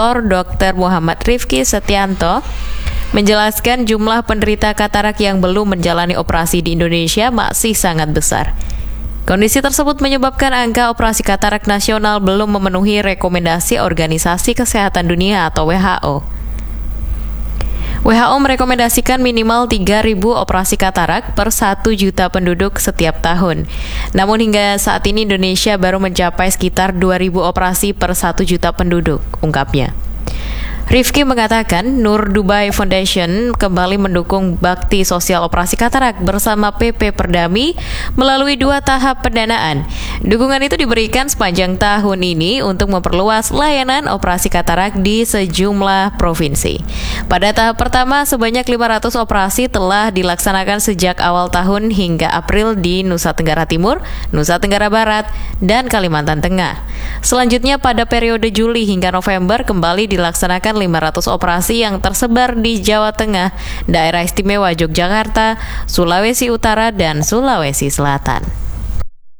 Dr. Muhammad Rifki Setianto menjelaskan jumlah penderita katarak yang belum menjalani operasi di Indonesia masih sangat besar. Kondisi tersebut menyebabkan angka operasi katarak nasional belum memenuhi rekomendasi Organisasi Kesehatan Dunia atau WHO. WHO merekomendasikan minimal 3.000 operasi katarak per 1 juta penduduk setiap tahun. Namun hingga saat ini Indonesia baru mencapai sekitar 2.000 operasi per 1 juta penduduk, ungkapnya. Rifki mengatakan Nur Dubai Foundation kembali mendukung bakti sosial operasi katarak bersama PP Perdami melalui 2 tahap pendanaan. Dukungan itu diberikan sepanjang tahun ini untuk memperluas layanan operasi katarak di sejumlah provinsi. Pada tahap pertama, sebanyak 500 operasi telah dilaksanakan sejak awal tahun hingga April di Nusa Tenggara Timur, Nusa Tenggara Barat, dan Kalimantan Tengah. Selanjutnya pada periode Juli hingga November kembali dilaksanakan 500 operasi yang tersebar di Jawa Tengah, Daerah Istimewa Yogyakarta, Sulawesi Utara, dan Sulawesi Selatan.